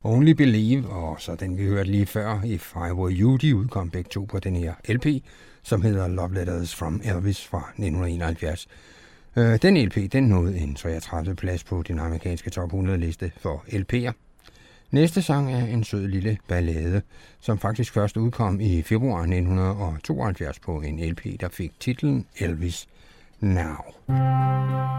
Only Believe, og så den vi hørte lige før, If I Were You, de udkom begge to på den her LP, som hedder Love Letters from Elvis fra 1971. Den LP, den nåede en 33. plads på den amerikanske top 100 liste for LP'er. Næste sang er en sød lille ballade, som faktisk først udkom i februar 1972 på en LP, der fik titlen Elvis Now.